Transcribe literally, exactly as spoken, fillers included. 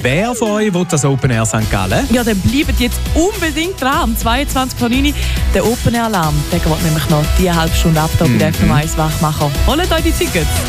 Wer von euch will das Open Air Sankt Gallen? Ja, dann bleibt jetzt unbedingt dran. Am zweiundzwanzigsten vor neun Uhr der Open Air Alarm. Der geht nämlich noch die halbe Stunde ab, da bei der F M eins Wachmacher. Holt euch die Tickets!